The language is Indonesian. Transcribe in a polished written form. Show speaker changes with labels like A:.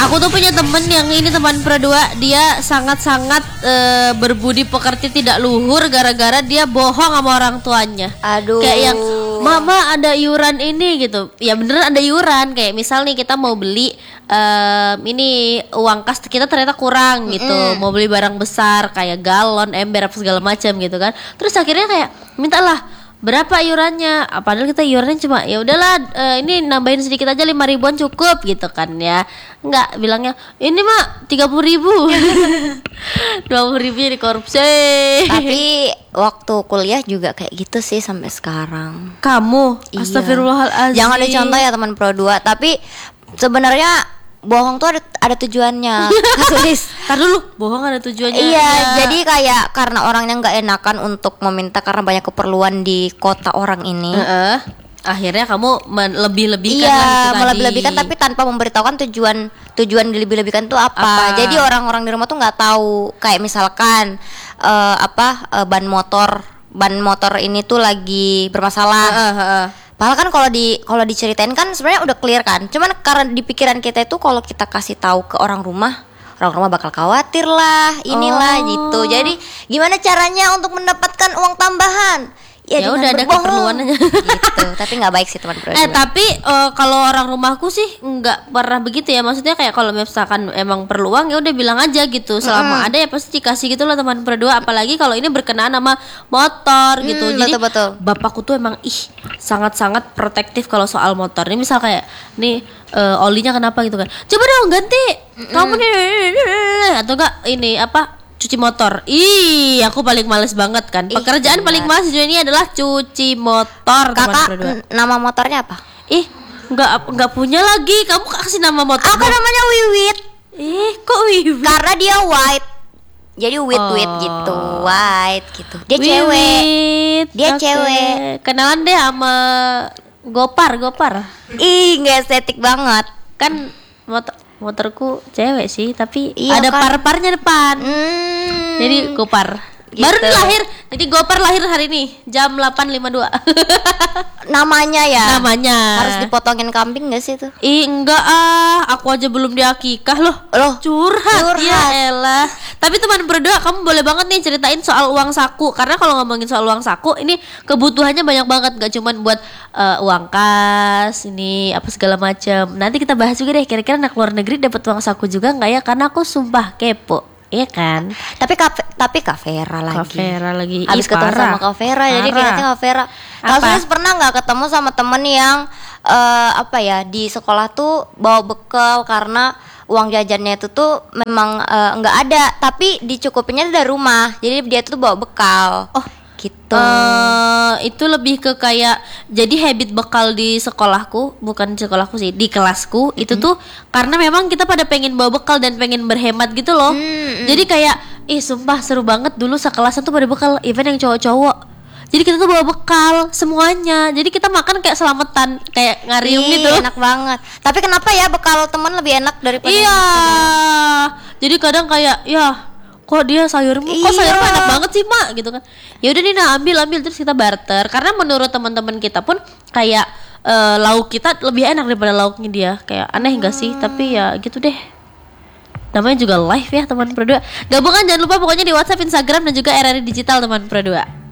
A: Aku tuh punya temen yang ini teman perdua, dia sangat-sangat berbudi pekerti tidak luhur gara-gara dia bohong sama orang tuanya.
B: Aduh.
A: Kayak yang mama ada iuran ini gitu. Ya beneran ada iuran. Kayak misal nih kita mau beli ini uang kas kita ternyata kurang gitu. Mau beli barang besar kayak galon, ember apa segala macam gitu kan. Terus akhirnya kayak mintalah berapa iurannya? Padahal kita iurannya cuma ya udahlah ini nambahin sedikit aja 5 ribuan cukup gitu kan ya. Enggak, bilangnya ini mah 30 ribu 20 ribunya dikorupsi.
B: Tapi waktu kuliah juga kayak gitu sih sampai sekarang.
A: Kamu
B: Iya.
A: astagfirullahaladzim.
B: Jangan dicontoh ya teman Pro 2. Tapi sebenarnya bohong tuh ada tujuannya. Tulis.
A: Tar dulu, bohong ada tujuannya.
B: Iya, jadi kayak karena orangnya nggak enakan untuk meminta karena banyak keperluan di kota orang ini.
A: Akhirnya kamu lebih-lebihkan lah
B: Iya,
A: itu tadi.
B: melebih-lebihkan tapi tanpa memberitahukan tujuan dilebih-lebihkan itu apa. Jadi orang-orang di rumah tuh nggak tahu. Kayak misalkan ban motor ini tuh lagi bermasalah. Padahal kan kalau diceritain kan sebenarnya udah clear kan. Cuman karena di pikiran kita itu kalau kita kasih tahu ke orang rumah bakal khawatir lah, inilah gitu. Jadi gimana caranya untuk mendapatkan uang tambahan? Ya
A: udah ada keperluan aja
B: gitu. Tapi nggak baik sih teman Pro 2.
A: Tapi kalau orang rumahku sih nggak pernah begitu ya. Maksudnya kayak kalau misalkan emang perlu uang ya udah bilang aja gitu. Selama ada ya pasti dikasih gitu lah teman Pro 2. Apalagi kalau ini berkenaan sama motor gitu. Jadi
B: betul.
A: bapakku tuh emang sangat-sangat protektif kalau soal motor. Ini misal kayak nih olinya kenapa gitu kan. Coba dong ganti. Kamu nih atau enggak ini cuci motor. Aku paling males banget kan. Pekerjaan paling males di dunia ini adalah cuci motor.
B: Kakak nama motornya apa?
A: Nggak punya lagi. Kamu kasih nama motor.
B: Aku namanya Wiwit.
A: Kok Wiwit?
B: Karena dia white. Jadi wit gitu, white gitu. Dia cewek. Dia cewek.
A: Kenalan deh sama Gopar.
B: Nggak estetik banget.
A: Kan motorku cewek sih, tapi
B: iya,
A: ada
B: kan?
A: par-parnya depan. Jadi Gopar. Gitu. Baru lahir. Jadi Gopar lahir hari ini jam 8.52.
B: Namanya ya.
A: Namanya.
B: Harus dipotongin kambing gak sih tuh?
A: Enggak aku aja belum diakikah loh. Curhat. Ya elah. Tapi teman berdua, kamu boleh banget nih ceritain soal uang saku. Karena kalau ngomongin soal uang saku, ini kebutuhannya banyak banget, gak cuman buat uang kas, ini apa segala macam. Nanti kita bahas juga deh kira-kira anak luar negeri dapat uang saku juga nggak ya? Karena aku sumpah kepo. Iya kan?
B: Tapi Kak Vera lagi. Abis ketemu sama Kak Vera, jadi kayaknya Kak Vera. Kalau pernah nggak ketemu sama temen yang di sekolah tuh bawa bekal karena uang jajannya itu tuh memang nggak ada, tapi dicukupinnya dari rumah. Jadi dia tuh bawa bekal. Gitu.
A: Itu lebih ke kayak jadi habit bekal di sekolahku, bukan sekolahku sih, di kelasku itu tuh karena memang kita pada pengen bawa bekal dan pengen berhemat gitu loh. Jadi kayak sumpah seru banget dulu sekelasan tuh pada bekal, even yang cowok-cowok. Jadi kita tuh bawa bekal semuanya. Jadi kita makan kayak selamatan, kayak ngariung gitu.
B: Enak banget. Tapi kenapa ya bekal teman lebih enak daripada
A: Jadi kadang kayak kok dia sayurmu kok sayurmu enak banget sih mak gitu kan. Ya udah nih ambil terus kita barter karena menurut teman-teman kita pun kayak lauk kita lebih enak daripada lauknya dia. Kayak aneh enggak sih? Tapi ya gitu deh. Namanya juga live ya teman berdua. Gabungan jangan lupa pokoknya di WhatsApp, Instagram dan juga RRI Digital teman berdua.